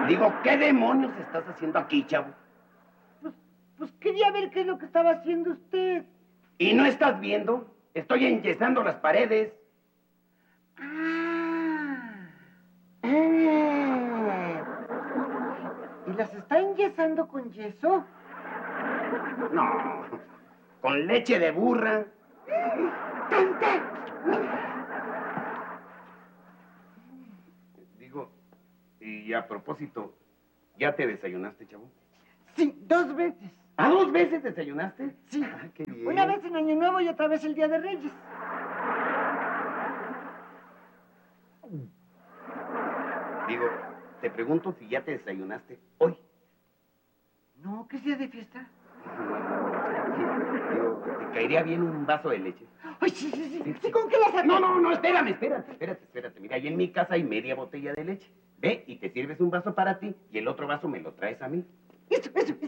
Digo, ¿qué demonios estás haciendo aquí, chavo? Pues quería ver qué es lo que estaba haciendo usted. ¿Y no estás viendo? Estoy enyesando las paredes. ¿Y las está enyesando con yeso? No, con leche de burra. ¡Tanta! Digo, y a propósito, ¿ya te desayunaste, chavo? Sí, 2 veces. ¿A 2 veces desayunaste? Sí. Ah, qué bien. Una vez en Año Nuevo y otra vez el Día de Reyes. Digo, te pregunto si ya te desayunaste hoy. No, ¿qué es día de fiesta? Digo, ¿te caería bien un vaso de leche? Ay, sí, ¿con qué la sacas? No, espérate. Mira, ahí en mi casa hay media botella de leche. Ve y te sirves un vaso para ti y el otro vaso me lo traes a mí. Eso,